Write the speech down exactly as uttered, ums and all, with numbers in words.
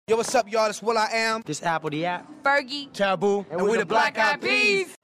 Yo, what's up, y'all? It's Will I Am. This Apple the App. Fergie. Taboo. And, and we're the Black Eyed Peas.